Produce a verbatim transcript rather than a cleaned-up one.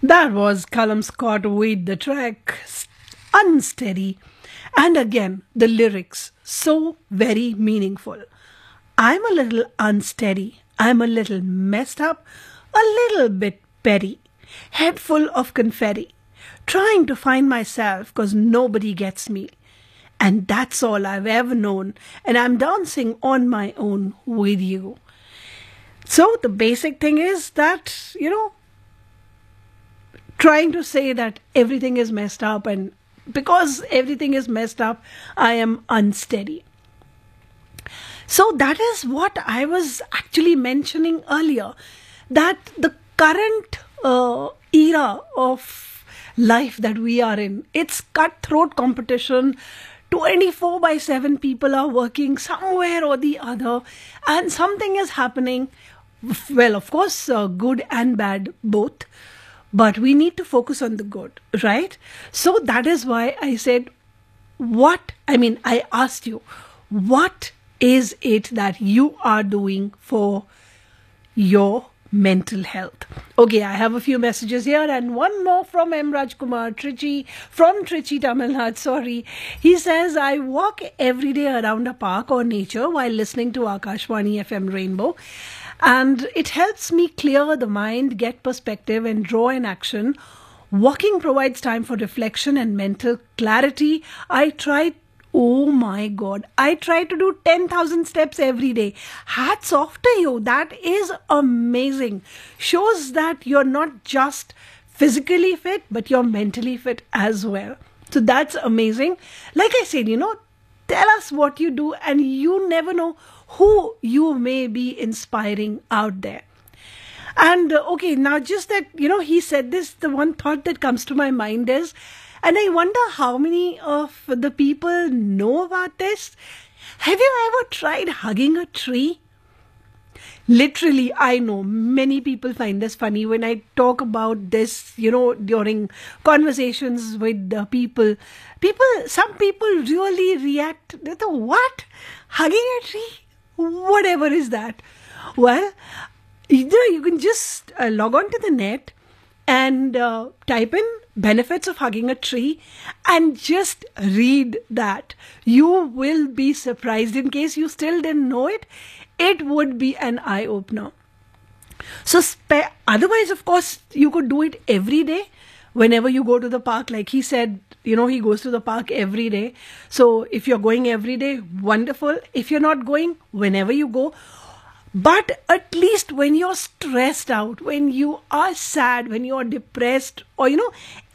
That was Callum Scott with the track Unsteady. And again, the lyrics, so very meaningful. I'm a little unsteady. I'm a little messed up, a little bit petty, head full of confetti, trying to find myself because nobody gets me. And that's all I've ever known, and I'm dancing on my own with you. So, the basic thing is that, you know, trying to say that everything is messed up, and because everything is messed up, I am unsteady. So that is what I was actually mentioning earlier, that the current uh, era of life that we are in, it's cutthroat competition. twenty-four by seven people are working somewhere or the other, and something is happening. Well, of course, uh, good and bad both. But we need to focus on the good, right? So that is why I said, what, I mean, I asked you, what is it that you are doing for your mental health? Okay, I have a few messages here, and one more from M. Rajkumar, Trichy, from Trichy, Tamil Nadu, sorry. He says, I walk every day around a park or nature while listening to Akashvani F M Rainbow. And it helps me clear the mind, get perspective, and draw in action. Walking provides time for reflection and mental clarity. I try, oh my God, I try to do ten thousand steps every day. Hats off to you. That is amazing. Shows that you're not just physically fit, but you're mentally fit as well. So that's amazing. Like I said, you know, tell us what you do, and you never know who you may be inspiring out there. And uh, okay, now just that, you know, he said this, the one thought that comes to my mind is, and I wonder how many of the people know about this. Have you ever tried hugging a tree? Literally, I know many people find this funny when I talk about this, you know, during conversations with the people. People, some people really react, they thought, what? Hugging a tree? Whatever is that? Well, you know, you can just uh, log on to the net and uh, type in benefits of hugging a tree and just read that. You will be surprised. In case you still didn't know it, it would be an eye-opener. So spe- otherwise, of course, you could do it every day. Whenever you go to the park, like he said, you know, he goes to the park every day. So if you're going every day, wonderful. If you're not going, whenever you go. But at least when you're stressed out, when you are sad, when you're depressed, or, you know,